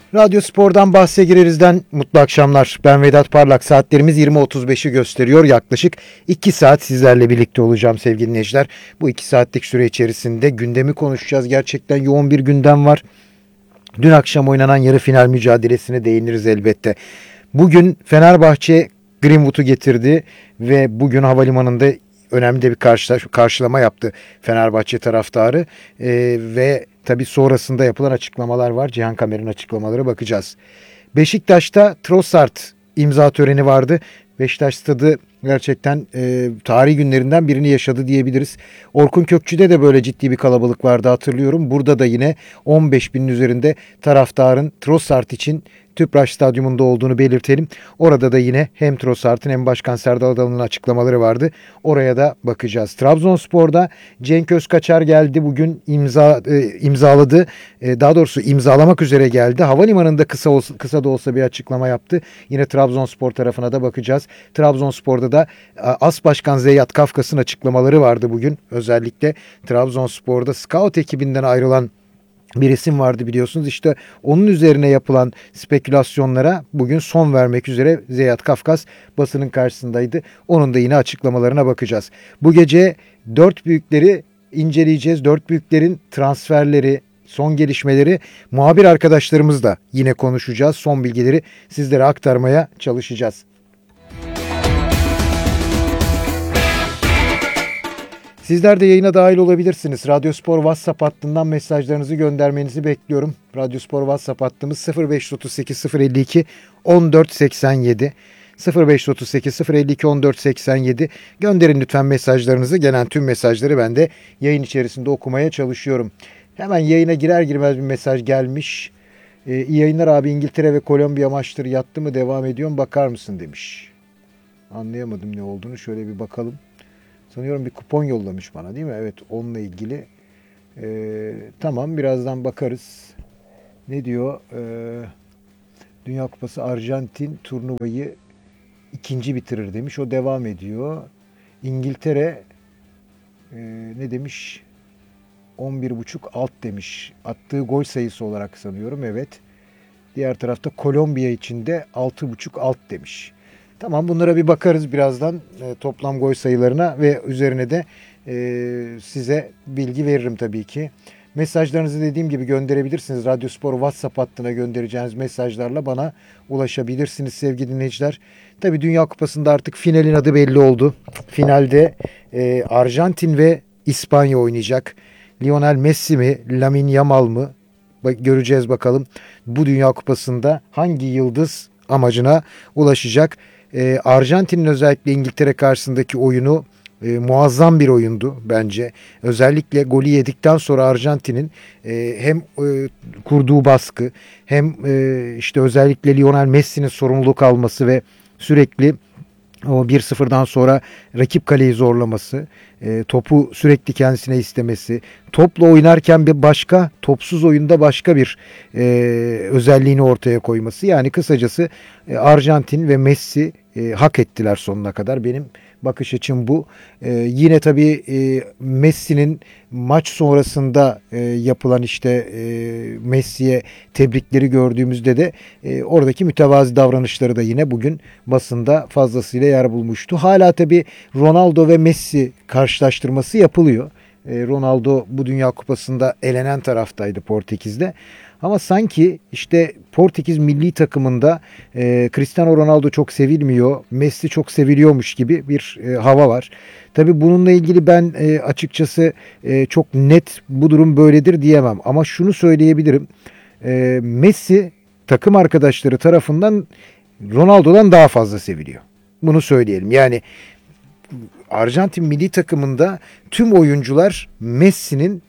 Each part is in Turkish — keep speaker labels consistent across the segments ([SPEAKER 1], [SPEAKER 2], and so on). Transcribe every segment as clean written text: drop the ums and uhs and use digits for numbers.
[SPEAKER 1] Radyo Spor'dan bahse girerizden mutlu akşamlar. Ben Vedat Parlak. Saatlerimiz 20.35'i gösteriyor. Yaklaşık 2 saat sizlerle birlikte olacağım sevgili dinleyiciler. Bu 2 saatlik süre içerisinde gündemi konuşacağız. Gerçekten yoğun bir gündem var. Dün akşam oynanan yarı final mücadelesine değiniriz elbette. Bugün Fenerbahçe Greenwood'u getirdi ve bugün havalimanında önemli de bir karşılama yaptı Fenerbahçe taraftarı. Ve tabii sonrasında yapılan açıklamalar var. Cihan Kamer'in açıklamalara bakacağız. Beşiktaş'ta Trossard imza töreni vardı. Beşiktaş stadı gerçekten tarihi günlerinden birini yaşadı diyebiliriz. Orkun Kökçü'de de böyle ciddi bir kalabalık vardı, hatırlıyorum. Burada da yine 15 binin üzerinde taraftarın Trossard için Tüpraş Stadyumunda olduğunu belirtelim. Orada da yine hem Trossard'ın hem Başkan Serdal Adalı'nın açıklamaları vardı. Oraya da bakacağız. Trabzonspor'da Cenk Özkaçar geldi. Bugün imzaladı. Daha doğrusu imzalamak üzere geldi. Havalimanında kısa da olsa bir açıklama yaptı. Yine Trabzonspor tarafına da bakacağız. Trabzonspor'da da As Başkan Zeyyat Kafkas'ın açıklamaları vardı bugün. Özellikle Trabzonspor'da scout ekibinden ayrılan bir isim vardı, biliyorsunuz. İşte onun üzerine yapılan spekülasyonlara bugün son vermek üzere Zeyyat Kafkas basının karşısındaydı. Onun da yine açıklamalarına bakacağız. Bu gece dört büyükleri inceleyeceğiz. Dört büyüklerin transferleri, son gelişmeleri muhabir arkadaşlarımızla yine konuşacağız. Son bilgileri sizlere aktarmaya çalışacağız. Sizler de yayına dahil olabilirsiniz. Radyo Spor WhatsApp hattından mesajlarınızı göndermenizi bekliyorum. Radyo Spor WhatsApp hattımız 0538 052 1487. 0538 052 1487. Gönderin lütfen mesajlarınızı. Gelen tüm mesajları ben de yayın içerisinde okumaya çalışıyorum. Hemen yayına girer girmez bir mesaj gelmiş. İyi yayınlar abi, İngiltere ve Kolombiya maçları yattı mı, devam ediyor mu, bakar mısın demiş. Anlayamadım ne olduğunu, şöyle bir bakalım. Sanıyorum bir kupon yollamış bana, değil mi? Evet, onunla ilgili. Tamam, birazdan bakarız. Ne diyor? Dünya Kupası Arjantin turnuvayı ikinci bitirir demiş. O devam ediyor. İngiltere ne demiş? 11,5 alt demiş. Attığı gol sayısı olarak sanıyorum. Evet. Diğer tarafta Kolombiya için de 6,5 alt demiş. Tamam, bunlara bir bakarız birazdan, toplam gol sayılarına ve üzerine de size bilgi veririm tabii ki. Mesajlarınızı dediğim gibi gönderebilirsiniz. Radyo Spor WhatsApp hattına göndereceğiniz mesajlarla bana ulaşabilirsiniz sevgili dinleyiciler. Tabii Dünya Kupası'nda artık finalin adı belli oldu. Finalde Arjantin ve İspanya oynayacak. Lionel Messi mi, Lamine Yamal mı? Göreceğiz bakalım. Bu Dünya Kupası'nda hangi yıldız amacına ulaşacak? Arjantin'in özellikle İngiltere karşısındaki oyunu muazzam bir oyundu bence. Özellikle golü yedikten sonra Arjantin'in hem kurduğu baskı hem işte özellikle Lionel Messi'nin sorumluluk alması ve sürekli o 1-0'dan sonra rakip kaleyi zorlaması, topu sürekli kendisine istemesi, topla oynarken bir başka, topsuz oyunda başka bir özelliğini ortaya koyması. Yani kısacası Arjantin ve Messi hak ettiler sonuna kadar. Benim bakış açım bu. Yine tabii Messi'nin maç sonrasında yapılan işte Messi'ye tebrikleri gördüğümüzde de oradaki mütevazi davranışları da yine bugün basında fazlasıyla yer bulmuştu. Hala tabii Ronaldo ve Messi karşılaştırması yapılıyor. Ronaldo bu Dünya Kupası'nda elenen taraftaydı Portekiz'de. Ama sanki işte Portekiz milli takımında Cristiano Ronaldo çok sevilmiyor, Messi çok seviliyormuş gibi bir hava var. Tabii bununla ilgili ben açıkçası çok net bu durum böyledir diyemem. Ama şunu söyleyebilirim. Messi takım arkadaşları tarafından Ronaldo'dan daha fazla seviliyor. Bunu söyleyelim. Yani Arjantin milli takımında tüm oyuncular Messi'nin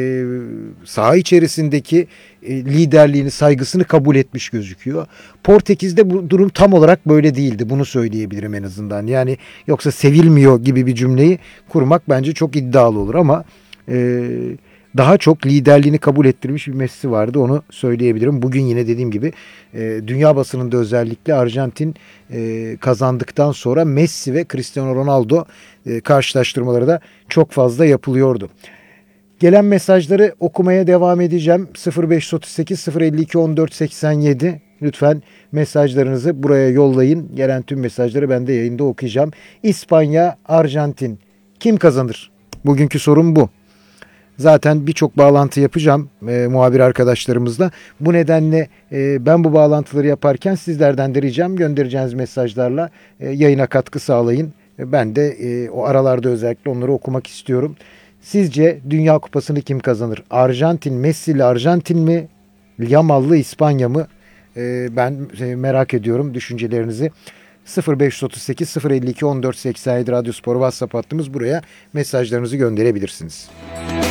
[SPEAKER 1] saha içerisindeki liderliğini, saygısını kabul etmiş gözüküyor. Portekiz'de bu durum tam olarak böyle değildi. Bunu söyleyebilirim en azından. Yani yoksa sevilmiyor gibi bir cümleyi kurmak bence çok iddialı olur ama daha çok liderliğini kabul ettirmiş bir Messi vardı. Onu söyleyebilirim. Bugün yine dediğim gibi dünya basınında özellikle Arjantin kazandıktan sonra Messi ve Cristiano Ronaldo karşılaştırmaları da çok fazla yapılıyordu. Gelen mesajları okumaya devam edeceğim. 0538 052 14 87. Lütfen mesajlarınızı buraya yollayın. Gelen tüm mesajları ben de yayında okuyacağım. İspanya, Arjantin. Kim kazanır? Bugünkü sorum bu. Zaten birçok bağlantı yapacağım muhabir arkadaşlarımızla. Bu nedenle ben bu bağlantıları yaparken sizlerden de ricam göndereceğiniz mesajlarla yayına katkı sağlayın. Ben de o aralarda özellikle onları okumak istiyorum. Sizce Dünya Kupası'nı kim kazanır? Arjantin, Messi'li Arjantin mi? Yamallı İspanya mı? Ben merak ediyorum düşüncelerinizi. 0538 052 14 87 Radyo Spor WhatsApp hattımız, buraya mesajlarınızı gönderebilirsiniz.